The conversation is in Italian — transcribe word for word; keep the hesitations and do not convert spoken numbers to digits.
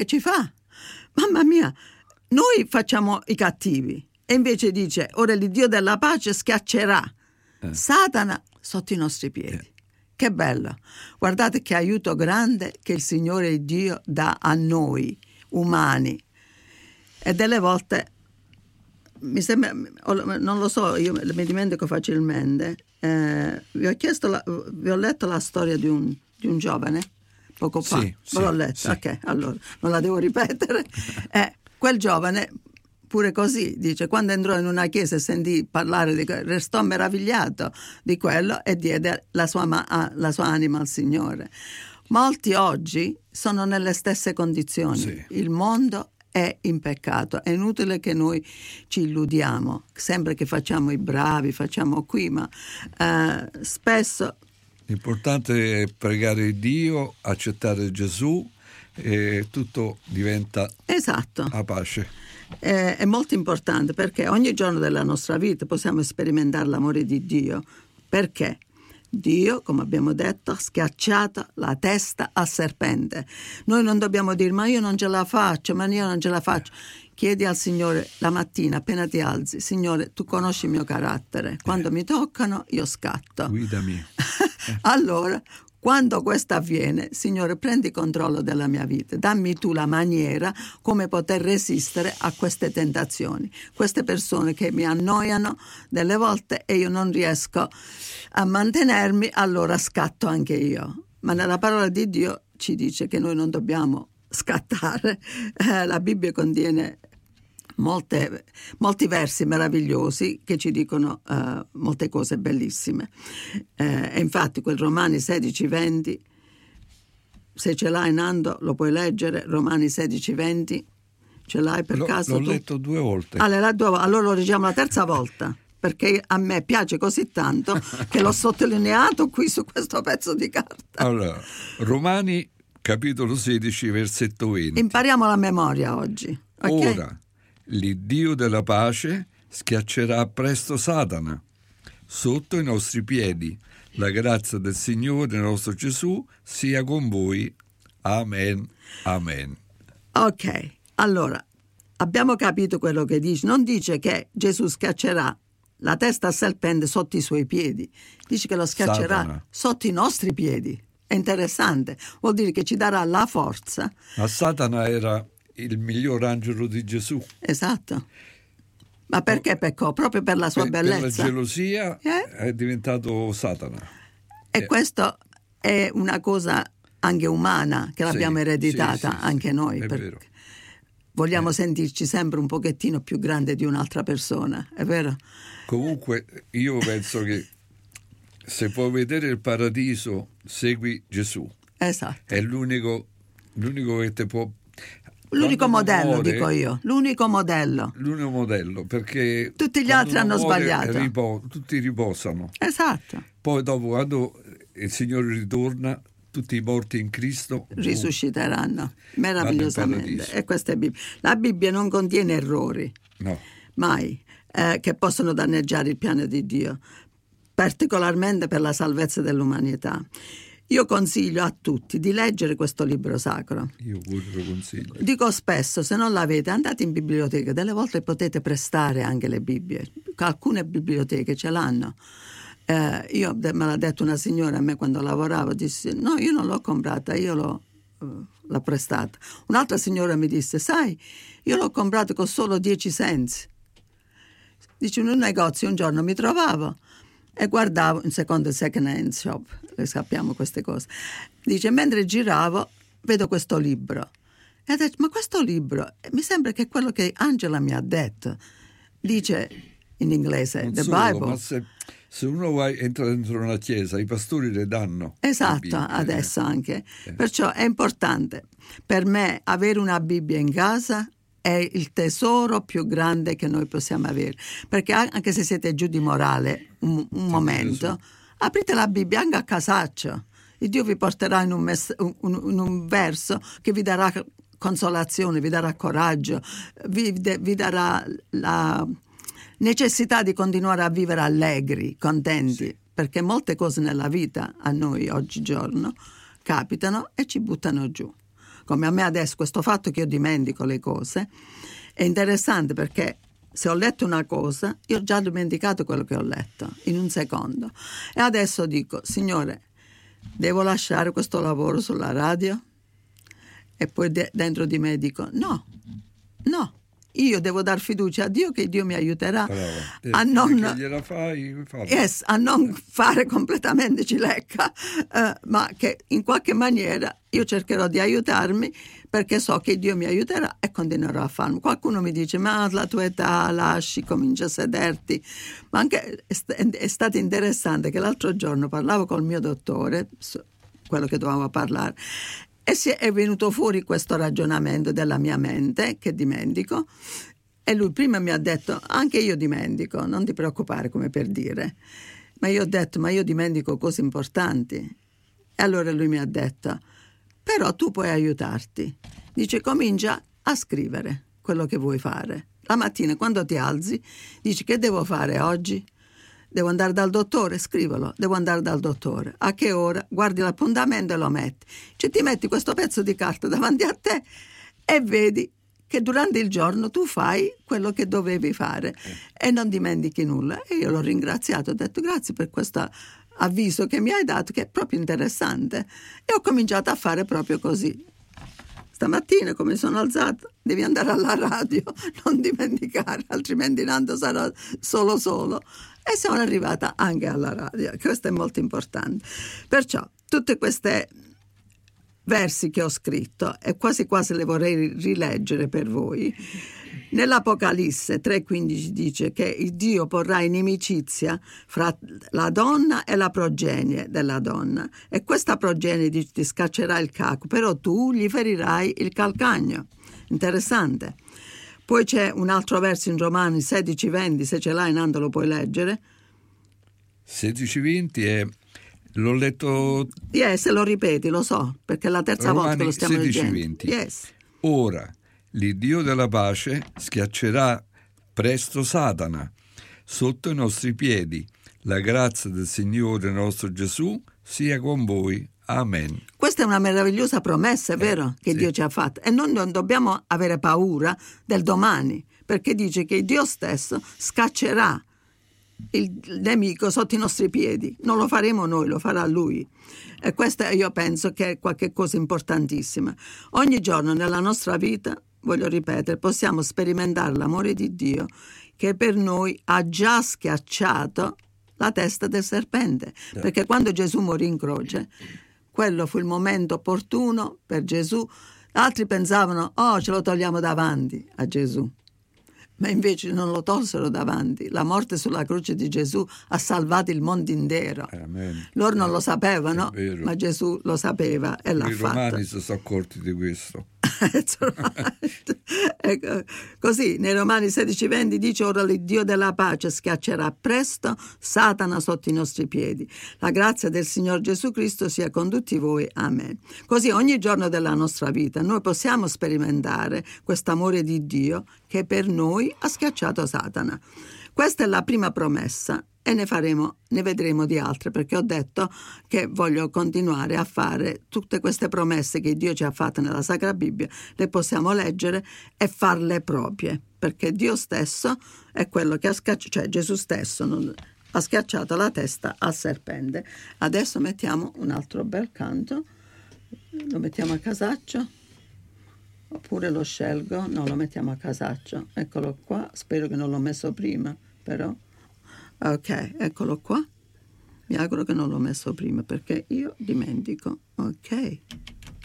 e ci fa. Mamma mia, noi facciamo i cattivi e invece dice: ora il Dio della pace schiaccerà eh. Satana sotto i nostri piedi. Eh. Che bello! Guardate che aiuto grande che il Signore Dio dà a noi umani. E delle volte mi sembra, non lo so, io mi dimentico facilmente. Eh, vi ho chiesto, la, vi ho letto la storia di un, di un giovane poco fa. Sì, sì, l'ho letto, sì. Ok, allora non la devo ripetere. Eh, quel giovane pure così dice: quando entrò in una chiesa e sentì parlare di quello, restò meravigliato di quello e diede la sua, la sua anima al Signore. Molti oggi sono nelle stesse condizioni. Sì. Il mondo è in peccato, è inutile che noi ci illudiamo, sempre che facciamo i bravi, facciamo qui, ma eh, spesso l'importante è pregare Dio, accettare Gesù e tutto diventa esatto. a pace. È, è molto importante, perché ogni giorno della nostra vita possiamo sperimentare l'amore di Dio, perché Dio, come abbiamo detto, ha schiacciato la testa al serpente. Noi non dobbiamo dire: ma io non ce la faccio, ma io non ce la faccio. Chiedi al Signore la mattina appena ti alzi: Signore, tu conosci il mio carattere, quando eh. mi toccano io scatto. Guidami. Allora, quando questo avviene, Signore, prendi controllo della mia vita, dammi tu la maniera come poter resistere a queste tentazioni, queste persone che mi annoiano delle volte e io non riesco a mantenermi, allora scatto anche io. Ma nella parola di Dio ci dice che noi non dobbiamo scattare. Eh, la Bibbia contiene molte, molti versi meravigliosi che ci dicono uh, molte cose bellissime. Eh, e infatti quel Romani sedici venti, se ce l'hai Nando lo puoi leggere, Romani sedici venti, ce l'hai per L'ho, caso? L'ho tu? letto due volte. Allora, allora lo leggiamo la terza volta, perché a me piace così tanto che l'ho sottolineato qui su questo pezzo di carta. Allora, Romani capitolo sedici versetto venti. Impariamo la memoria oggi. Okay? Ora l'Iddio della pace schiaccerà presto Satana sotto i nostri piedi. La grazia del Signore nostro Gesù sia con voi. Amen. Amen. Ok, allora abbiamo capito quello che dice. Non dice che Gesù schiaccerà la testa al serpente sotto i suoi piedi, dice che lo schiaccerà Satana sotto i nostri piedi. È interessante, vuol dire che ci darà la forza. Ma Satana era il miglior angelo di Gesù. Esatto. Ma perché peccò? Proprio per la sua per, bellezza. Per la gelosia eh? è diventato Satana. E eh. questo è una cosa anche umana che l'abbiamo sì, ereditata sì, sì, anche sì, noi. È perché vero. Vogliamo eh. sentirci sempre un pochettino più grande di un'altra persona, è vero? Comunque io penso che se puoi vedere il paradiso, segui Gesù. Esatto. È l'unico, l'unico che ti può... L'unico modello, muore, dico io. L'unico modello. L'unico modello, perché... tutti gli altri hanno muore, sbagliato. Ripo, tutti riposano. Esatto. Poi dopo, quando il Signore ritorna, tutti i morti in Cristo risusciteranno meravigliosamente. E questa è Bibbia. La Bibbia non contiene errori. No. Mai. Eh, che possono danneggiare il piano di Dio, particolarmente per la salvezza dell'umanità. Io consiglio a tutti di leggere questo libro sacro. Io pure lo consiglio. Dico spesso, se non l'avete, andate in biblioteca, delle volte potete prestare anche le Bibbie, alcune biblioteche ce l'hanno. Eh, io me l'ha detto una signora a me quando lavoravo, disse: no, io non l'ho comprata, io l'ho, uh, l'ho prestata. Un'altra signora mi disse: sai, io l'ho comprato con solo dieci cents. Dice, in un negozio un giorno mi trovavo e guardavo, in secondo second hand shop, sappiamo queste cose. Dice, mentre giravo vedo questo libro e ho detto, ma questo libro mi sembra che è quello che Angela mi ha detto. Dice in inglese, non The solo, Bible. Ma se, se uno va, entra dentro una chiesa, i pastori le danno. Esatto, Bibbie, adesso eh. anche. Eh. Perciò è importante per me avere una Bibbia in casa. È il tesoro più grande che noi possiamo avere, perché anche se siete giù di morale un, un momento, aprite la Bibbia anche a casaccio e Dio vi porterà in un, mess- un, un, un verso che vi darà consolazione, vi darà coraggio, vi, de- vi darà la necessità di continuare a vivere allegri, contenti, sì. Perché molte cose nella vita a noi oggigiorno capitano e ci buttano giù. come a me adesso, questo fatto che io dimentico le cose è interessante, perché se ho letto una cosa, io ho già dimenticato quello che ho letto in un secondo. E adesso dico: Signore, devo lasciare questo lavoro sulla radio? E poi de- dentro di me dico: no, no. Io devo dar fiducia a Dio che Dio mi aiuterà a non, gliela fai, yes, a non fare completamente cilecca, eh, ma che in qualche maniera io cercherò di aiutarmi, perché so che Dio mi aiuterà e continuerò a farlo. Qualcuno mi dice: ma alla tua età lasci, comincia a sederti. Ma anche è, è stato interessante che l'altro giorno parlavo col mio dottore, quello che dovevamo parlare, e si è venuto fuori questo ragionamento della mia mente, che dimentico, e lui prima mi ha detto: anche io dimentico, non ti preoccupare, come per dire. Ma io ho detto: ma io dimentico cose importanti. E allora lui mi ha detto: però tu puoi aiutarti. Dice: comincia a scrivere quello che vuoi fare. La mattina quando ti alzi dici: che devo fare oggi? Devo andare dal dottore? Scrivilo. Devo andare dal dottore. A che ora? Guardi l'appuntamento e lo metti. Cioè ti metti questo pezzo di carta davanti a te e vedi che durante il giorno tu fai quello che dovevi fare e non dimentichi nulla. E io l'ho ringraziato, ho detto: grazie per questo avviso che mi hai dato, che è proprio interessante. E ho cominciato a fare proprio così. Stamattina, come sono alzata, devi andare alla radio, non dimenticare, altrimenti tanto sarà solo solo. E sono arrivata anche alla radio, questo è molto importante. Perciò tutte queste versi che ho scritto, e quasi quasi le vorrei rileggere per voi. Nell'Apocalisse tre quindici dice che il Dio porrà inimicizia fra la donna e la progenie della donna, e questa progenie dice, ti scaccerà il caco, però tu gli ferirai il calcagno. Interessante. Poi c'è un altro verso in Romani sedici venti, se ce l'hai Nando lo puoi leggere. sedici venti è... l'ho letto... Yes, se lo ripeti, lo so, perché è la terza Romani volta che lo stiamo sedici leggendo. venti. Yes. Ora l'Iddio della pace schiaccerà presto Satana sotto i nostri piedi. La grazia del Signore nostro Gesù sia con voi. Amen. Questa è una meravigliosa promessa, è vero, eh, che sì. Dio ci ha fatto, e noi non dobbiamo avere paura del domani, perché dice che Dio stesso scaccerà il nemico sotto i nostri piedi. Non lo faremo noi, lo farà Lui. E questa io penso che è qualche cosa importantissima. Ogni giorno nella nostra vita, voglio ripetere, possiamo sperimentare l'amore di Dio, che per noi ha già schiacciato la testa del serpente, yeah. Perché quando Gesù morì in croce, quello fu il momento opportuno per Gesù. Altri pensavano: oh, ce lo togliamo davanti a Gesù. Ma invece non lo tolsero davanti. La morte sulla croce di Gesù ha salvato il mondo intero. Amen. Loro non lo sapevano, ma Gesù lo sapeva e l'ha I fatto. I romani si sono accorti di questo. Ecco, così nei Romani sedici venti dice: ora l'Iddio della pace schiaccerà presto Satana sotto i nostri piedi. La grazia del Signor Gesù Cristo sia con tutti voi. Amen. Così ogni giorno della nostra vita noi possiamo sperimentare quest'amore di Dio che per noi ha schiacciato Satana. Questa è la prima promessa, e ne faremo, ne vedremo di altre, perché ho detto che voglio continuare a fare tutte queste promesse che Dio ci ha fatto nella Sacra Bibbia, le possiamo leggere e farle proprie, perché Dio stesso è quello che ha schiacciato, cioè Gesù stesso non, ha schiacciato la testa al serpente. Adesso mettiamo un altro bel canto, lo mettiamo a casaccio, oppure lo scelgo, no, lo mettiamo a casaccio, eccolo qua, spero che non l'ho messo prima, però ok, eccolo qua. Mi auguro che non l'ho messo prima, perché io dimentico. Ok.